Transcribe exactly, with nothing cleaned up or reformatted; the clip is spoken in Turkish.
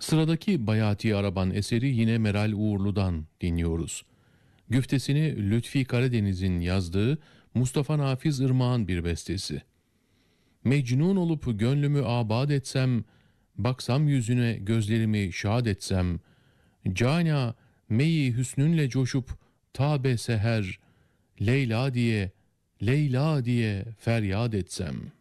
Sıradaki Bayati Araban eseri yine Meral Uğurlu'dan dinliyoruz. Güftesini Lütfi Karadeniz'in yazdığı Mustafa Nafiz Irmak'ın bir bestesi. Mecnun olup gönlümü abad etsem, baksam yüzüne gözlerimi şad etsem, cana meyi hüsnünle coşup tabe seher, Leyla diye, Leyla diye feryat etsem.''